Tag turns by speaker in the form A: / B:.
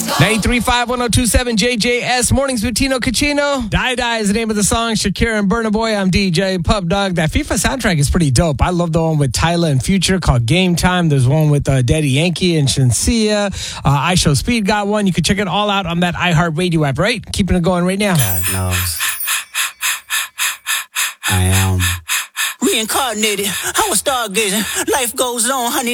A: 935 1027 JJS Mornings with Tino Cucino. Die Die is the name of the song. Shakira and Burna Boy. I'm DJ Pub Dog. That FIFA soundtrack is pretty dope. I love the one with Tyler and Future called Game Time. There's one with Daddy Yankee and Shenseea. I Show Speed got one. You can check it all out on that iHeartRadio app, right? Keeping it going right now.
B: God knows. I am
C: reincarnated. I was stargazing. Life goes on, honey.